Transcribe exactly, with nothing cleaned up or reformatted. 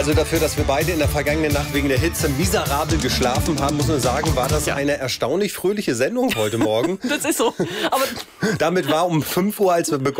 Also dafür, dass wir beide in der vergangenen Nacht wegen der Hitze miserabel geschlafen haben, muss man sagen, war das ja eine erstaunlich fröhliche Sendung heute Morgen. Das ist so. Aber damit war um fünf Uhr, als wir begonnen